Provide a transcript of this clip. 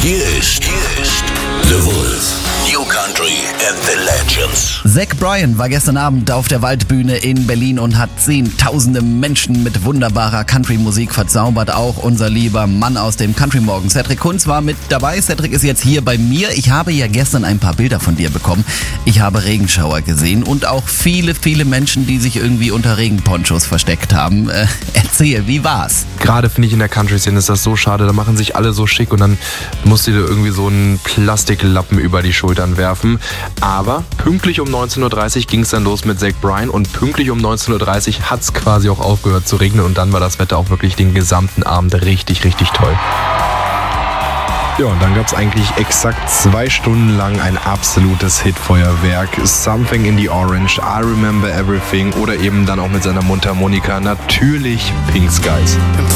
Hier ist The Wolf. New Country and the Legends. Zach Bryan war gestern Abend auf der Waldbühne in Berlin und hat zehntausende Menschen mit wunderbarer Country-Musik verzaubert. Auch unser lieber Mann aus dem Country Morgen, Cedric Kunz, war mit dabei. Cedric ist jetzt hier bei mir. Ich habe ja gestern ein paar Bilder von dir bekommen. Ich habe Regenschauer gesehen und auch viele, viele Menschen, die sich irgendwie unter Regenponchos versteckt haben. Erzähl, wie war's? Gerade finde ich in der Country-Szene ist das so schade, da machen sich alle so schick und dann musst du dir irgendwie so einen Plastiklappen über die Schultern werfen. Aber pünktlich um 19.30 Uhr ging es dann los mit Zach Bryan und pünktlich um 19.30 Uhr hat es quasi auch aufgehört zu regnen und dann war das Wetter auch wirklich den gesamten Abend richtig, richtig toll. Ja, und dann gab es eigentlich exakt 2 Stunden lang ein absolutes Hitfeuerwerk. Something in the Orange, I Remember Everything oder eben dann auch mit seiner Mundharmonika natürlich Pink Skies.